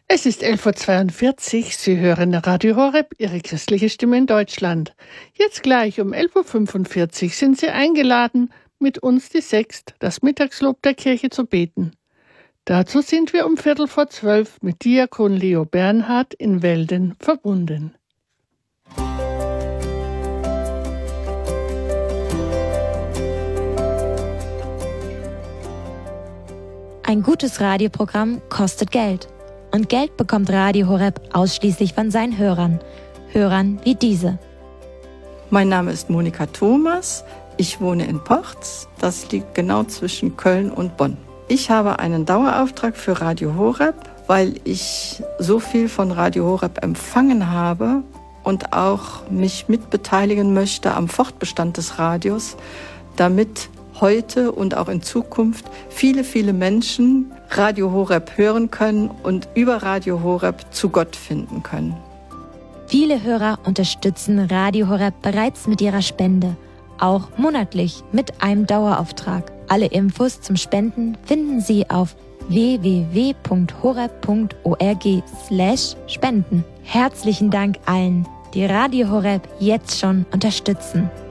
Es ist 11.42 Uhr. Sie hören Radio Horeb, Ihre christliche Stimme in Deutschland. Jetzt gleich um 11.45 Uhr sind Sie eingeladen, mit uns die Sext, das Mittagslob der Kirche, zu beten. Dazu sind wir um 11:45 mit Diakon Leo Bernhard in Welden verbunden. Ein gutes Radioprogramm kostet Geld. Und Geld bekommt Radio Horeb ausschließlich von seinen Hörern. Hörern wie diese. Mein Name ist Monika Thomas. Ich wohne in Porz. Das liegt genau zwischen Köln und Bonn. Ich habe einen Dauerauftrag für Radio Horeb, weil ich so viel von Radio Horeb empfangen habe und auch mich mitbeteiligen möchte am Fortbestand des Radios, damit heute und auch in Zukunft viele, viele Menschen Radio Horeb hören können und über Radio Horeb zu Gott finden können. Viele Hörer unterstützen Radio Horeb bereits mit ihrer Spende, auch monatlich mit einem Dauerauftrag. Alle Infos zum Spenden finden Sie auf www.horeb.org/spenden. Herzlichen Dank allen, die Radio Horeb jetzt schon unterstützen.